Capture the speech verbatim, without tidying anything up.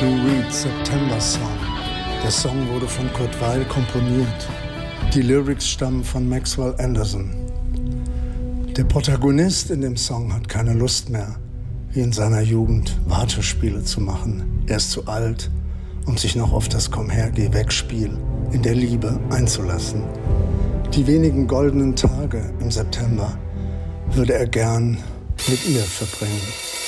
Lou Reed's September Song. Der Song wurde von Kurt Weill komponiert. Die Lyrics stammen von Maxwell Anderson. Der Protagonist in dem Song hat keine Lust mehr, wie in seiner Jugend Wartespiele zu machen. Er ist zu alt, um sich noch auf das Komm-her-geh-weg-Spiel in der Liebe einzulassen. Die wenigen goldenen Tage im September würde er gern mit ihr verbringen.